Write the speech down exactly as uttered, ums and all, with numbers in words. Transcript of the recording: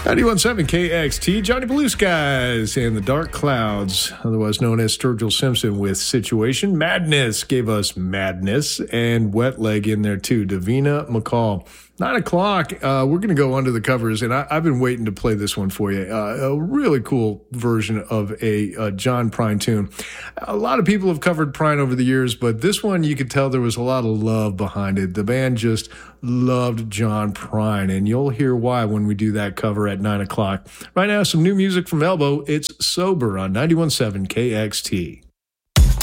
ninety-one point seven K X T, Johnny Blue Skies and the Dark Clouds, otherwise known as Sturgill Simpson with Situation. Madness gave us Madness, and Wet Leg in there too, Davina McCall. Nine o'clock, uh, we're going to go under the covers, and I, I've been waiting to play this one for you. Uh, a really cool version of a, a John Prine tune. A lot of people have covered Prine over the years, but this one, you could tell there was a lot of love behind it. The band just loved John Prine, and you'll hear why when we do that cover at nine o'clock. Right now, some new music from Elbow. It's Sober on ninety-one point seven K X T.